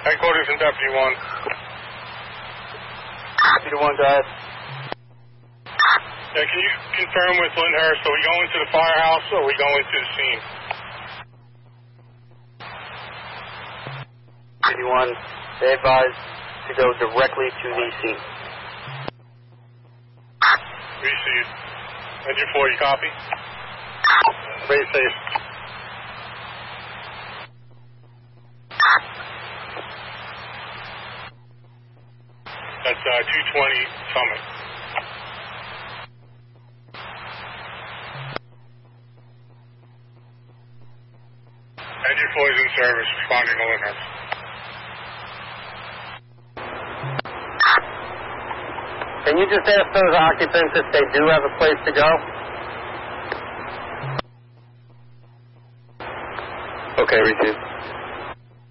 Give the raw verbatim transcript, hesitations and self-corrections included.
Headquarters and Deputy one. Deputy one, go ahead. Yeah, can you confirm with Lyndhurst, are we going to the firehouse or are we going to the scene? Deputy one, they advise to go directly to the scene. Received. Engine four, you copy? Ready safe. That's uh, two twenty Summit. Engine four is in service, responding to Lyndhurst. Can you just ask those occupants if they do have a place to go? Okay, received.